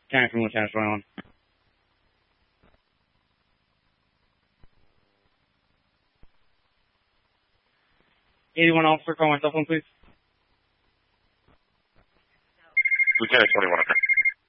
Lieutenant from Lieutenant 21. 81 officer, call my cell phone, please. Lieutenant 21, okay.